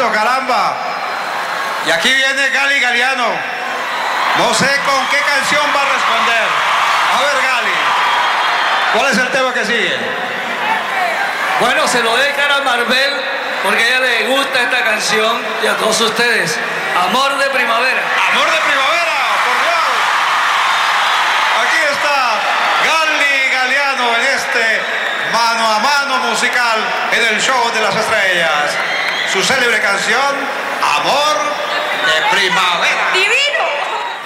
cantando, caramba. Y aquí viene Gali Galiano. No sé con qué canción va a responder. A ver, Gali, ¿cuál es el tema que sigue? Bueno, se lo dedican a Marvel porque a ella le gusta esta canción y a todos ustedes. Amor de primavera. Amor de primavera, por Dios. Aquí está Gali Galiano en este mano a mano musical en el show de las estrellas. Su célebre canción, Amor de primavera.